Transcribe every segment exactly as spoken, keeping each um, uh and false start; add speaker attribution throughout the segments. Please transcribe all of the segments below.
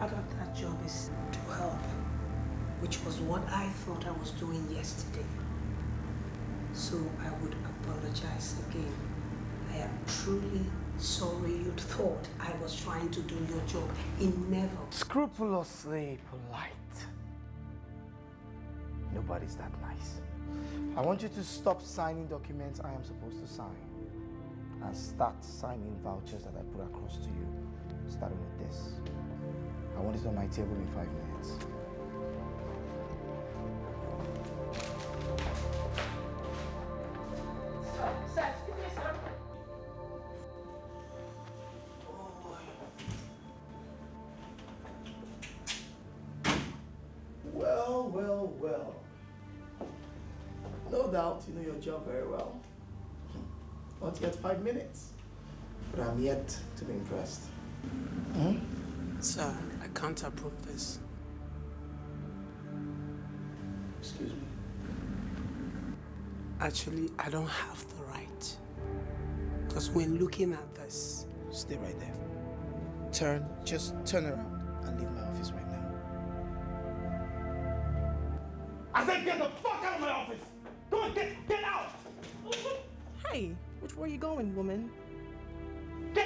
Speaker 1: part of that job is to help, which was what I thought I was doing yesterday. So I would apologize again. I am truly sorry you thought I was trying to do your job. It never.
Speaker 2: Scrupulously polite. Nobody's that nice. I want you to stop signing documents I am supposed to sign and start signing vouchers that I put across to you, starting with this. I want it on my table in five minutes.
Speaker 1: Sir, excuse me, sir.
Speaker 2: Well, well, well. No doubt you know your job very well. Not yet five minutes, but I'm yet to be impressed. Hmm?
Speaker 1: Sir, I can't approve this.
Speaker 2: Excuse me?
Speaker 1: Actually, I don't have the right. Because when looking at this,
Speaker 2: Stay right there. Turn, just turn around and leave my office right now. I said get the fuck out of my office! Go on, get, get out!
Speaker 3: Hey, which way are you going, woman?
Speaker 2: Get!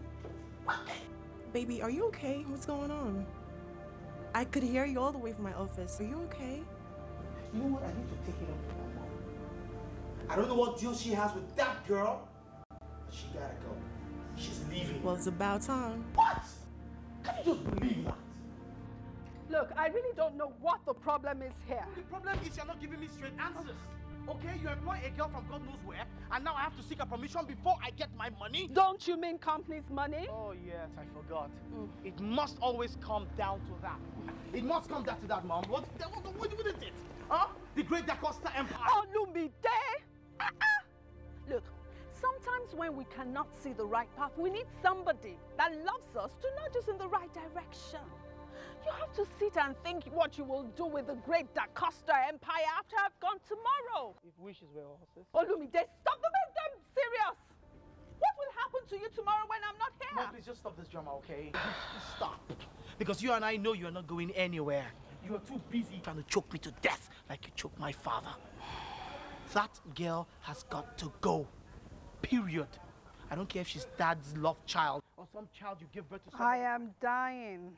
Speaker 3: Baby, are you okay? What's going on? I could hear you all the way from my office. Are you okay?
Speaker 2: You know what? I need to take it up with my mom. I don't know what deal she has with that girl, but she gotta go. She's leaving.
Speaker 3: Well, it's about time.
Speaker 2: What? Can you just believe that?
Speaker 4: Look, I really don't know what the problem is here.
Speaker 5: The problem is you're not giving me straight answers. Okay, you employ a girl from God knows where, and now I have to seek her permission before I get my money?
Speaker 4: Don't you mean company's money?
Speaker 5: Oh yes, I forgot. Mm. It must always come down to that. It must come down to that, Mom. What, what, what, what is it? Huh? The Great Da Costa Empire.
Speaker 4: Oh, Lumide! Uh-uh. Look, sometimes when we cannot see the right path, we need somebody that loves us to nudge us in the right direction. You have to sit and think what you will do with the Great Da Costa Empire after I've gone tomorrow.
Speaker 5: If wishes were horses.
Speaker 4: Oh, Lumide, stop the make them serious. What will happen to you tomorrow when I'm not here?
Speaker 5: Mom, please just stop this drama, okay? Just, just stop. Because you and I know you're not going anywhere. You are too busy trying to choke me to death like you choked my father. That girl has got to go. Period. I don't care if she's dad's love child or some child you give birth to.
Speaker 4: I am dying.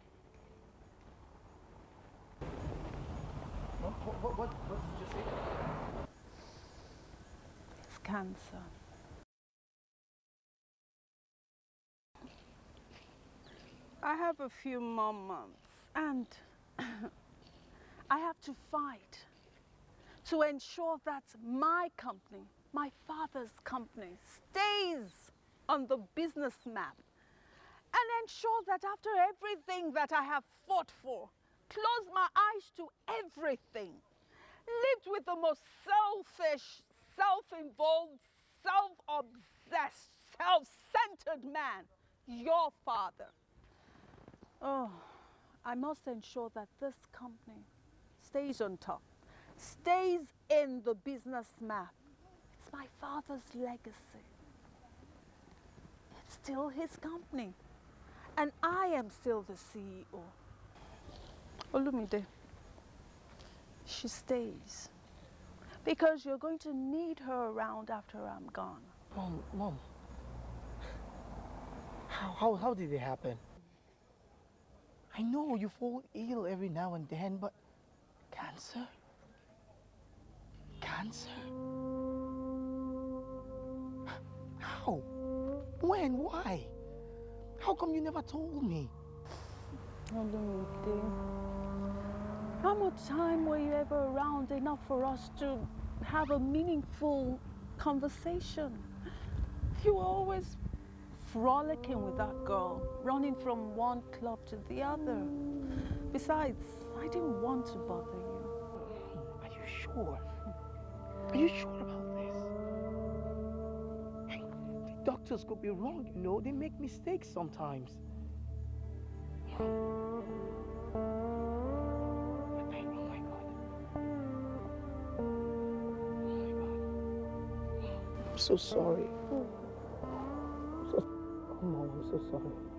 Speaker 5: What, what, what, what did you just say?
Speaker 4: It's cancer. I have a few more months and I have to fight to ensure that my company, my father's company, stays on the business map and ensure that after everything that I have fought for, closed my eyes to everything, lived with the most selfish, self-involved, self-obsessed, self-centered man, your father. Oh, I must ensure that this company stays on top, stays in the business map. It's my father's legacy. It's still his company, and I am still the C E O. Olumide, she stays because you're going to need her around after I'm gone.
Speaker 5: Mom, Mom, how, how, how did it happen? I know you fall ill every now and then, but cancer? Cancer? How? When? Why? How come you never told me?
Speaker 4: Olumide, how much time were you ever around enough for us to have a meaningful conversation? You were always frolicking with that girl, running from one club to the other. Besides, I didn't want to bother you.
Speaker 5: Are you sure? Are you sure about this? Hey, the doctors could be wrong, you know. They make mistakes sometimes. But I, oh my God. Oh my God. I'm so sorry. I'm so, oh, Mom, I'm so sorry.